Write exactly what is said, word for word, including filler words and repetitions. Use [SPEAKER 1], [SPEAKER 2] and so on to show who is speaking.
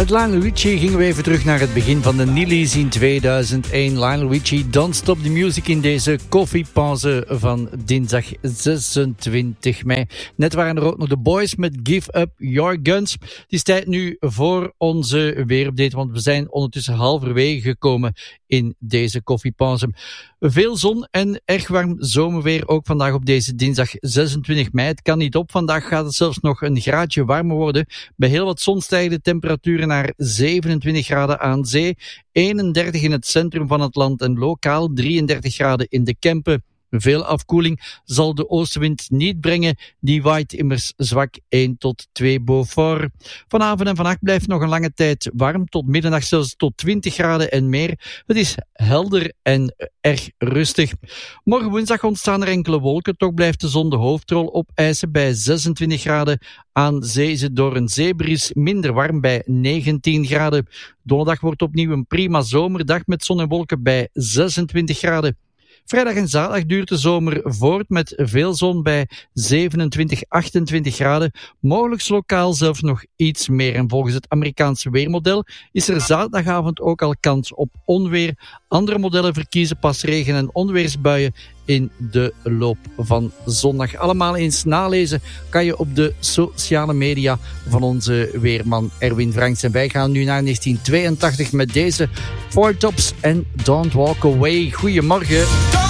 [SPEAKER 1] Met Lionel Richie gingen we even terug naar het begin van de Nillies in tweeduizend één. Lionel Richie, Don't Stop the Music in deze koffiepauze van dinsdag zesentwintig mei. Net waren er ook nog de Boys met Give Up Your Guns. Het is tijd nu voor onze weerupdate, want we zijn ondertussen halverwege gekomen in deze koffiepauze. Veel zon en erg warm zomerweer ook vandaag op deze dinsdag zesentwintig mei. Het kan niet op. Vandaag gaat het zelfs nog een graadje warmer worden. Bij heel wat zon stijgen de temperaturen naar zevenentwintig graden aan zee, eenendertig in het centrum van het land en lokaal drieëndertig graden in de Kempen. Veel afkoeling zal de oostenwind niet brengen. Die waait immers zwak één tot twee Beaufort. Vanavond en vannacht blijft nog een lange tijd warm. Tot middernacht zelfs tot twintig graden en meer. Het is helder en erg rustig. Morgen woensdag ontstaan er enkele wolken. Toch blijft de zon de hoofdrol opeisen bij zesentwintig graden. Aan zee is het door een zeebries minder warm bij negentien graden. Donderdag wordt opnieuw een prima zomerdag met zon en wolken bij zesentwintig graden. Vrijdag en zaterdag duurt de zomer voort met veel zon bij zevenentwintig, achtentwintig graden. Mogelijk lokaal zelfs nog iets meer. En volgens het Amerikaanse weermodel is er zaterdagavond ook al kans op onweer. Andere modellen verkiezen pas regen- en onweersbuien in de loop van zondag. Allemaal eens nalezen kan je op de sociale media van onze weerman Erwin Franks. En wij gaan nu naar negentien tweeëntachtig met deze Four Tops en Don't Walk Away. Goedemorgen.